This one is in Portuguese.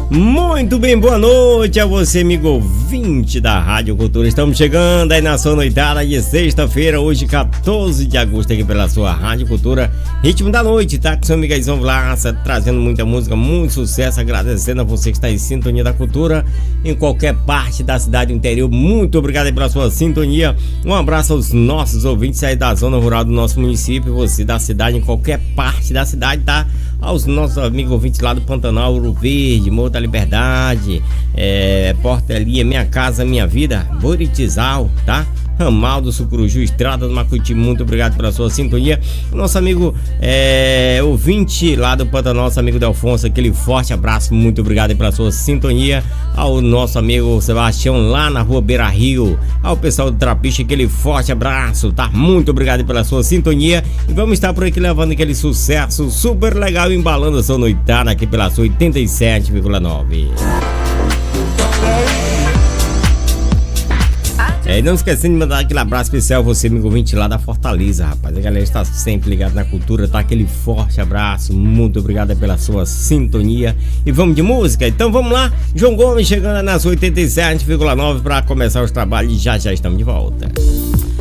Muito bem, boa noite a você, amigo ouvinte da Rádio Cultura. Estamos chegando aí na sua noitada de sexta-feira, hoje 14 de agosto, aqui pela sua Rádio Cultura. Ritmo da noite, tá? Com seu Miguelzão Vlaça, trazendo muita música, muito sucesso. Agradecendo a você que está em sintonia da cultura, em qualquer parte da cidade do interior. Muito obrigado aí pela sua sintonia. Um abraço aos nossos ouvintes aí da zona rural do nosso município, você da cidade, em qualquer parte da cidade, tá? Aos nossos amigos ouvintes lá do Pantanal, Ouro Verde, Morro da Liberdade, Portelinha, Minha Casa Minha Vida, Buritizal, tá? Ramal do Sucuruju, Estrada do Macuti, muito obrigado pela sua sintonia. Nosso amigo ouvinte lá do Pantanal, nosso amigo Delfonso, aquele forte abraço, muito obrigado pela sua sintonia. Ao nosso amigo Sebastião lá na rua Beira Rio, ao pessoal do Trapiche, aquele forte abraço, tá? Muito obrigado pela sua sintonia. E vamos estar por aqui levando aquele sucesso super legal, embalando a sua noitada aqui pela sua 87,9. E não esquecendo de mandar aquele abraço especial a você, amigo ouvinte lá da Fortaleza, rapaz. A galera está sempre ligada na cultura, tá? Aquele forte abraço, muito obrigado pela sua sintonia. E vamos de música? Então vamos lá, João Gomes chegando nas 87,9 para começar os trabalhos e já estamos de volta.